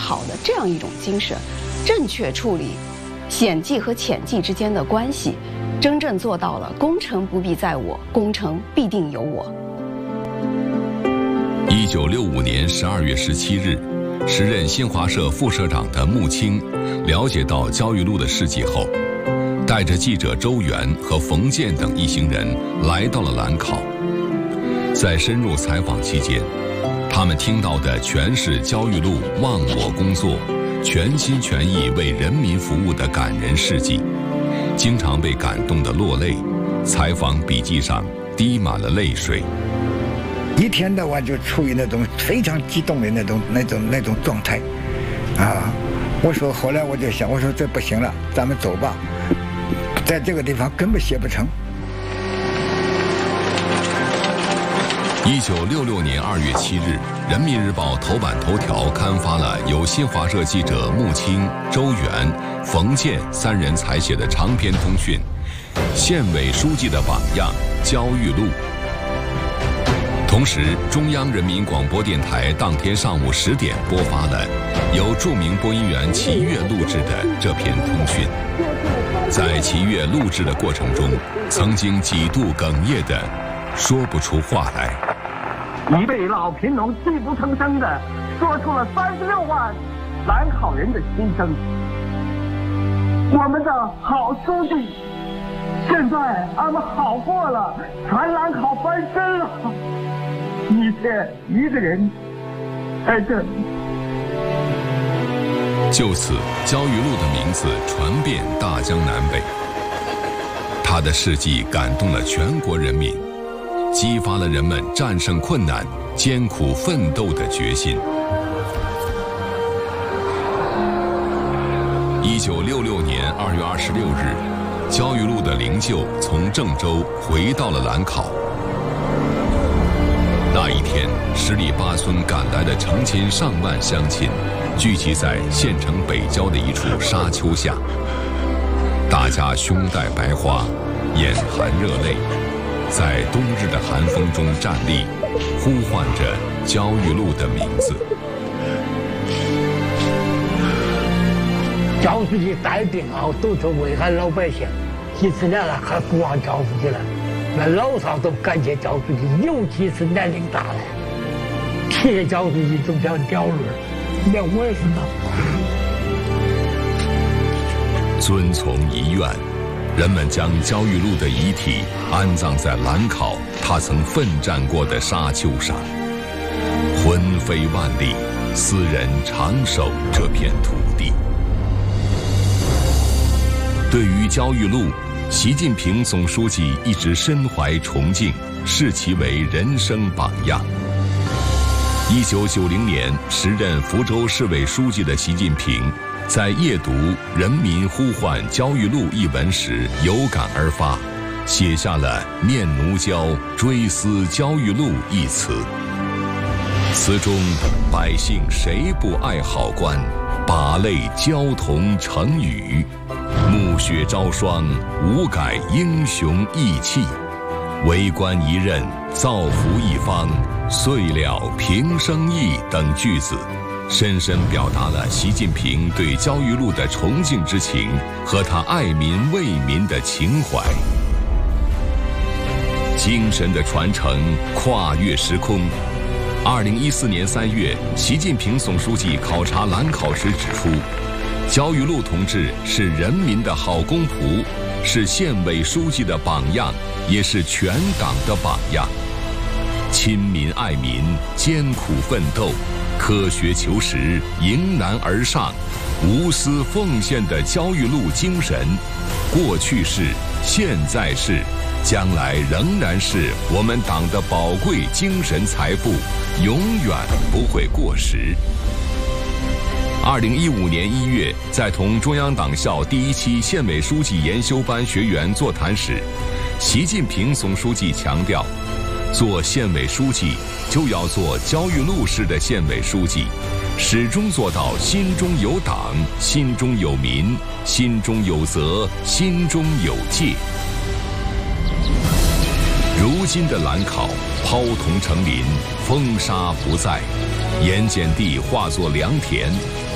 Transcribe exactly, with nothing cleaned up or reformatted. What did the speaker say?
好的这样一种精神，正确处理显技和潜技之间的关系，真正做到了功成不必在我，功成必定有我。 一九六五年十二月十七日，时任新华社副社长的穆青了解到焦裕禄的事迹后，带着记者周元和冯健等一行人来到了兰考。在深入采访期间，他们听到的全是焦裕禄忘我工作、全心全意为人民服务的感人事迹，经常被感动得落泪，采访笔记上滴满了泪水。 一天到晚就处于那种非常激动的那种、那种、那种状态，啊！我说，后来我就想，我说这不行了，咱们走吧，在这个地方根本写不成。 一九六六年二月七日，《人民日报》头版头条刊发了由新华社记者穆青、周元、冯健三人采写的长篇通讯《县委书记的榜样焦裕禄》。同时，中央人民广播电台当天上午十点播发了由著名播音员齐越录制的这篇通讯。在齐越录制的过程中，曾经几度哽咽的说不出话来。 一位老贫农泣不成声的说出了三十六万兰考人的心声。我们的好书记，现在俺们好过了，全兰考翻身了。你却一个人在这里。 就此，焦裕禄的名字传遍大江南北。他的事迹感动了全国人民，激发了人们战胜困难、艰苦奋斗的决心。一九六六年二月二十六日，焦裕禄的灵柩从郑州回到了兰考。那一天，十里八村赶来的成千上万乡亲，聚集在县城北郊的一处沙丘下。大家胸带白花，眼含热泪，在冬日的寒风中站立，呼唤着焦裕禄的名字。 焦书记带病后都是为俺老百姓，几十年了还不忘焦书记了。那老少都感谢焦书记，尤其是年龄大的，提着焦书记就想掉泪，连我也是那。 遵从遗愿，人们将焦裕禄的遗体安葬在兰考他曾奋战过的沙丘上。魂飞万里，斯人长守这片土地。对于焦裕禄，习近平总书记一直深怀崇敬，视其为人生榜样。一九九零年，时任福州市委书记的习近平，在夜读《人民呼唤焦裕禄》一文时有感而发，写下了《念奴娇·追思焦裕禄》一词。词中，百姓谁不爱好官，把泪交同成雨。暮雪朝霜，无改英雄义气；为官一任，造福一方，遂了平生意等句子，深深表达了习近平对焦裕禄的崇敬之情和他爱民为民的情怀。精神的传承跨越时空。二零一四年三月，习近平总书记考察兰考时指出，焦裕禄同志是人民的好公仆，是县委书记的榜样，也是全党的榜样。亲民爱民，艰苦奋斗，科学求实，迎难而上，无私奉献的焦裕禄精神，过去是，现在是，将来仍然是我们党的宝贵精神财富，永远不会过时。二零一五年一月，在同中央党校第一期县委书记研修班学员座谈时，习近平总书记强调，做县委书记就要做焦裕禄式的县委书记，始终做到心中有党，心中有民，心中有责，心中有戒。如今的兰考抛桐成林，风沙不再，盐碱地化作良田，